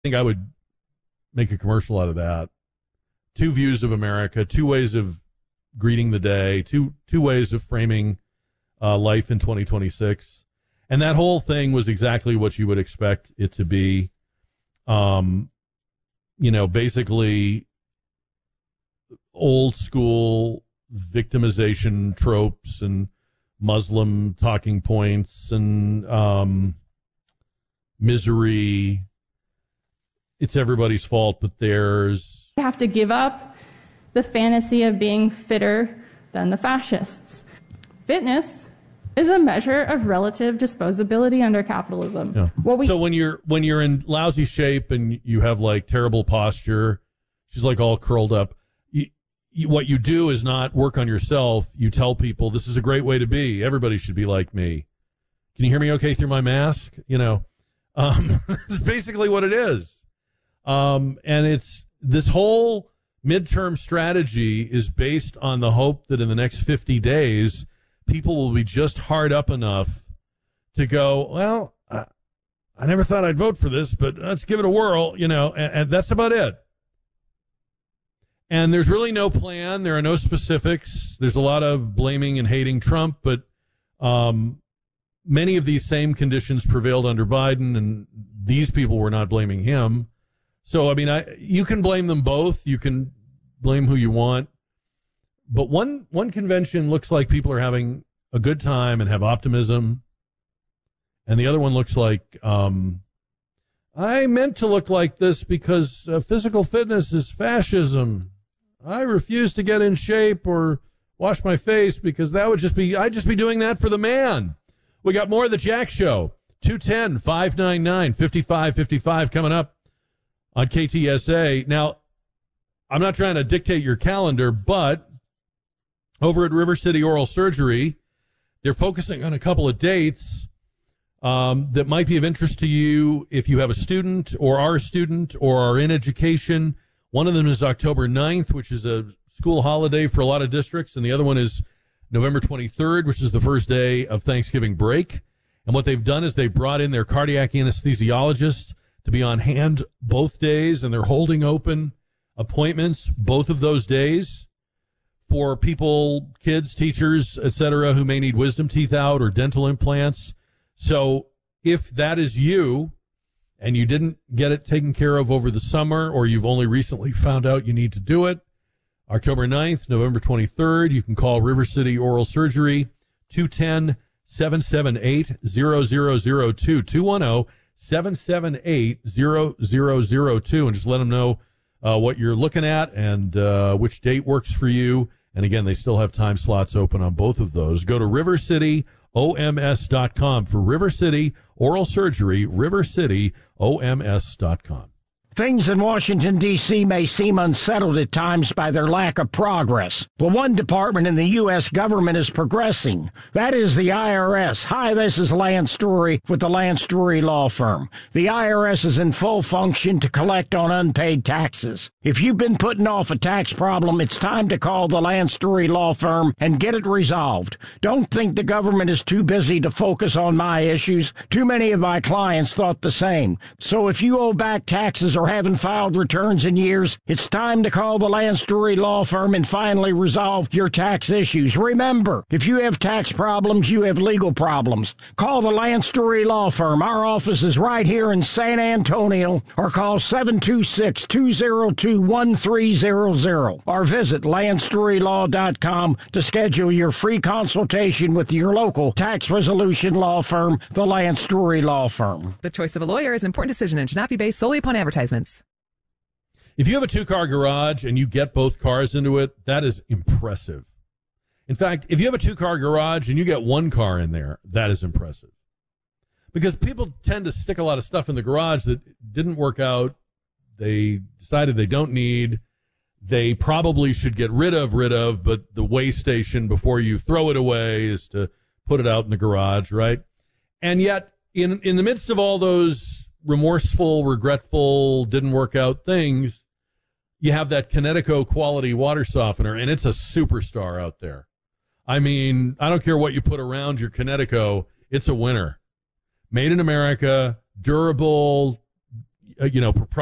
think I would make a commercial out of that. Two views of America, two ways of greeting the day, two ways of framing life in 2026. And that whole thing was exactly what you would expect it to be. Basically old school victimization tropes and Muslim talking points and misery. It's everybody's fault but theirs. You have to give up the fantasy of being fitter than the fascists. Fitness is a measure of relative disposability under capitalism. Yeah. So when you're in lousy shape and you have like terrible posture, she's like all curled up. What you do is not work on yourself. You tell people this is a great way to be. Everybody should be like me. Can you hear me okay through my mask? It's basically what it is. And it's this whole midterm strategy is based on the hope that in the next 50 days, people will be just hard up enough to go, well, I never thought I'd vote for this, but let's give it a whirl, and that's about it. And there's really no plan. There are no specifics. There's a lot of blaming and hating Trump, but many of these same conditions prevailed under Biden, and these people were not blaming him. So, you can blame them both. You can blame who you want. But one convention looks like people are having a good time and have optimism. And the other one looks like, I meant to look like this because physical fitness is fascism. I refuse to get in shape or wash my face because I'd just be doing that for the man. We got more of the Jack Show. 210-599-5555 coming up on KTSA. Now, I'm not trying to dictate your calendar, but over at River City Oral Surgery, they're focusing on a couple of dates that might be of interest to you if you have a student or are a student or are in education. One of them is October 9th, which is a school holiday for a lot of districts, and the other one is November 23rd, which is the first day of Thanksgiving break. And what they've done is they brought in their cardiac anesthesiologist to be on hand both days, and they're holding open appointments both of those days for people, kids, teachers, etc., who may need wisdom teeth out or dental implants. So if that is you and you didn't get it taken care of over the summer, or you've only recently found out you need to do it, October 9th, November 23rd, you can call River City Oral Surgery, 210-778-0002, 210-778-0002, and just let them know what you're looking at and which date works for you. And again, they still have time slots open on both of those. Go to rivercityoms.com for River City Oral Surgery, rivercityoms.com. Things in Washington, D.C. may seem unsettled at times by their lack of progress. But one department in the U.S. government is progressing. That is the IRS. Hi, this is Lance Story with the Lance Story Law Firm. The IRS is in full function to collect on unpaid taxes. If you've been putting off a tax problem, it's time to call the Lance Story Law Firm and get it resolved. Don't think the government is too busy to focus on my issues. Too many of my clients thought the same. So if you owe back taxes or haven't filed returns in years, it's time to call the Lance Story Law Firm and finally resolve your tax issues. Remember, if you have tax problems, you have legal problems. Call the Lance Story Law Firm. Our office is right here in San Antonio, or call 726-202-1300 or visit LanceStoryLaw.com to schedule your free consultation with your local tax resolution law firm, the Lance Story Law Firm. The choice of a lawyer is an important decision and should not be based solely upon advertisements. If you have a two-car garage and you get both cars into it, that is impressive. In fact, if you have a two-car garage and you get one car in there, that is impressive. Because people tend to stick a lot of stuff in the garage that didn't work out, they decided they don't need, they probably should get rid of, but the way station before you throw it away is to put it out in the garage, right? And yet, in the midst of all those remorseful, regretful, didn't work out things, you have that Kinetico quality water softener, and it's a superstar out there. I mean, I don't care what you put around your Kinetico, it's a winner. Made in America, durable, you know,